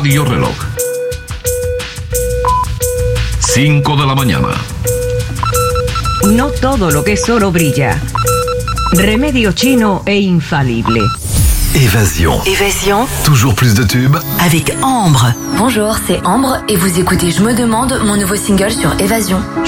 Radio Reloj. 5 de la mañana. No todo lo que es oro brilla. Remedio chino e infalible. Évasion. Évasion. Toujours plus de tubes. Avec Ambre. Bonjour, c'est Ambre et vous écoutez Je me demande, mon nouveau single sur Évasion.